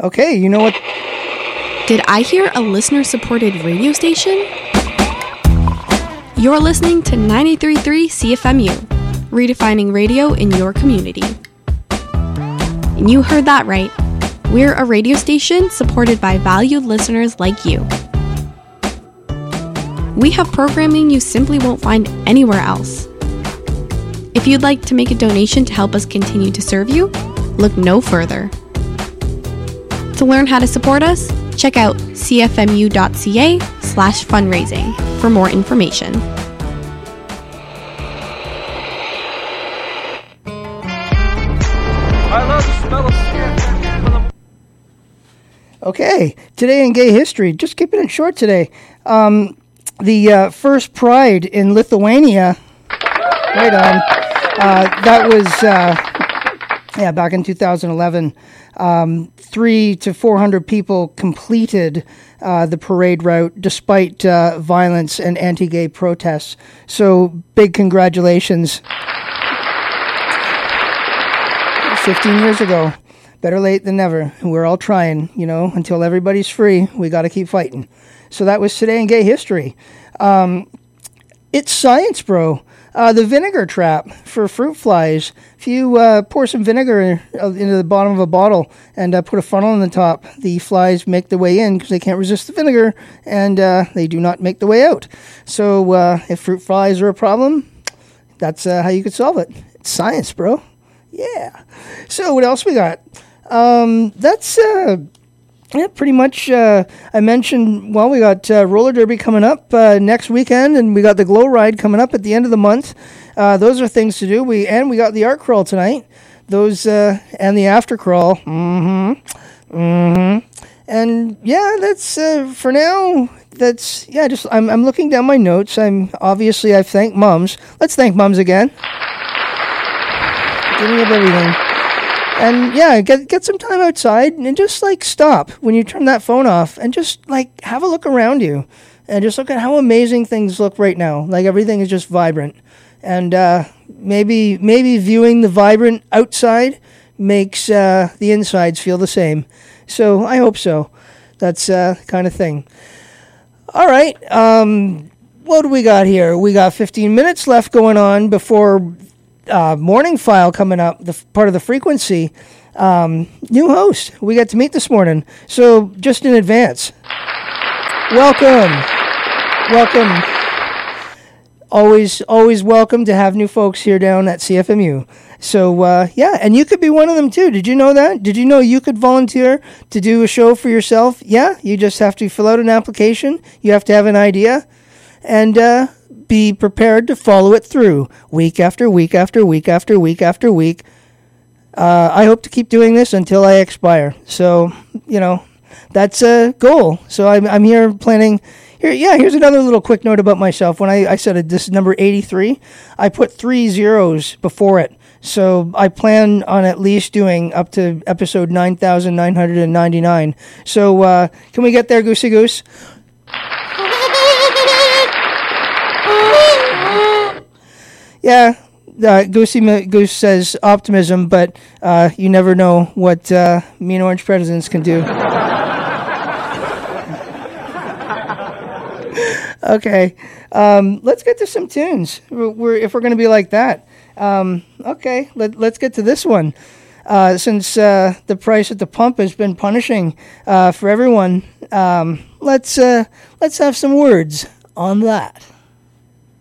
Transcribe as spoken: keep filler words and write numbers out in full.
Okay, you know what? Did I hear a listener-supported radio station? You're listening to ninety-three point three C F M U, redefining radio in your community. And you heard that right. We're a radio station supported by valued listeners like you. We have programming you simply won't find anywhere else. If you'd like to make a donation to help us continue to serve you, look no further. To learn how to support us, check out cfmu.ca slash fundraising for more information. I love the smell of cigarette. Okay, today in gay history, just keeping it short today. Um, the uh, first Pride in Lithuania, right on, uh, that was, uh, yeah, back in two thousand eleven. Um, three to four hundred people completed uh, the parade route despite uh, violence and anti-gay protests. So big congratulations. fifteen years ago. Better late than never. We're all trying, you know, until everybody's free. We got to keep fighting. So that was today in gay history. Um, it's science, bro. Uh, the vinegar trap for fruit flies. If you uh, pour some vinegar into the bottom of a bottle and uh, put a funnel on the top, the flies make their way in because they can't resist the vinegar, and uh, they do not make the way out. So uh, if fruit flies are a problem, that's uh, how you could solve it. It's science, bro. Yeah. So what else we got? Um, that's uh, yeah, pretty much. Uh, I mentioned. Well, we got uh, roller derby coming up uh, next weekend, and we got the glow ride coming up at the end of the month. Uh, those are things to do. We and we got the art crawl tonight. Those uh, and the after crawl. Mm-hmm. Mm-hmm. And yeah, that's uh, for now. That's yeah. Just I'm I'm looking down my notes. I'm obviously I've thanked mums. Let's thank mums again. Giving up everything. And yeah, get get some time outside and just like stop when you turn that phone off and just like have a look around you and just look at how amazing things look right now. Like everything is just vibrant. And uh, maybe maybe viewing the vibrant outside makes uh, the insides feel the same. So I hope so. That's uh, kind of thing. All right. Um, what do we got here? We got fifteen minutes left going on before uh, morning file coming up, the f- part of the frequency. Um, new host we got to meet this morning. So just in advance, welcome. Welcome. Always, always welcome to have new folks here down at C F M U. So, uh, yeah, and you could be one of them, too. Did you know that? Did you know you could volunteer to do a show for yourself? Yeah, you just have to fill out an application. You have to have an idea and uh, be prepared to follow it through week after week after week after week after week. Uh, I hope to keep doing this until I expire. So, you know, that's a goal. So I'm, I'm here planning... Here, yeah, here's another little quick note about myself. When I, I said it, this is number eighty-three, I put three zeros before it. So I plan on at least doing up to episode nine thousand nine hundred ninety-nine. So uh, can we get there, Goosey Goose? Yeah, uh, Goosey Goose says optimism, but uh, you never know what uh, mean orange presidents can do. Okay, um, let's get to some tunes. We're, we're, if we're going to be like that. Um, okay, let, let's get to this one. Uh, since uh, the price at the pump has been punishing uh, for everyone, um, let's uh, let's have some words on that.